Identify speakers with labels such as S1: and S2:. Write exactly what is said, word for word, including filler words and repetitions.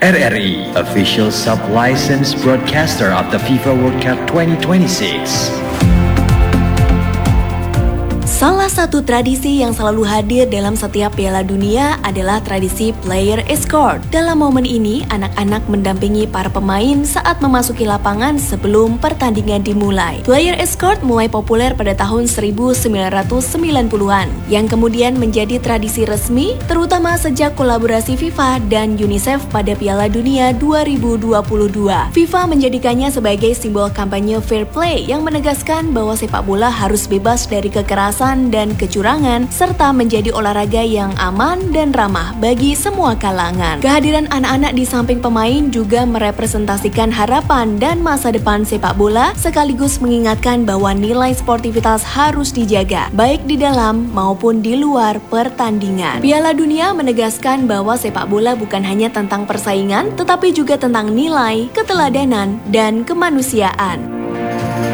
S1: R R I, official sub-licensed broadcaster of the FIFA World Cup twenty twenty-six.
S2: Salah satu tradisi yang selalu hadir dalam setiap Piala Dunia adalah tradisi player escort. Dalam momen ini, anak-anak mendampingi para pemain saat memasuki lapangan sebelum pertandingan dimulai. Player escort mulai populer pada tahun seribu sembilan ratus sembilan puluhan, yang kemudian menjadi tradisi resmi, terutama sejak kolaborasi FIFA dan UNICEF pada Piala Dunia dua ribu dua puluh dua. FIFA menjadikannya sebagai simbol kampanye fair play yang menegaskan bahwa sepak bola harus bebas dari kekerasan dan kecurangan, serta menjadi olahraga yang aman dan ramah bagi semua kalangan. Kehadiran anak-anak di samping pemain juga merepresentasikan harapan dan masa depan sepak bola, sekaligus mengingatkan bahwa nilai sportivitas harus dijaga, baik di dalam maupun di luar pertandingan. Piala Dunia menegaskan bahwa sepak bola bukan hanya tentang persaingan, tetapi juga tentang nilai, keteladanan, dan kemanusiaan.